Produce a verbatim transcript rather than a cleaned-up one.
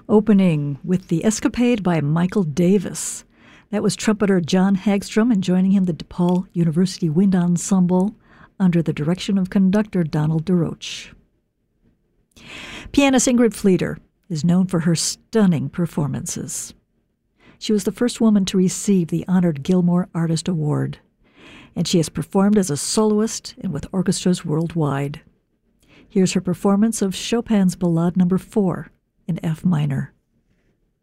Opening with The Escapade by Michael Davis. That was trumpeter John Hagstrom, and joining him the DePaul University Wind Ensemble under the direction of conductor Donald DeRoche. Pianist Ingrid Fleeter is known for her stunning performances. She was the first woman to receive the honored Gilmore Artist Award, and she has performed as a soloist and with orchestras worldwide. Here's her performance of Chopin's Ballade Number four in F minor.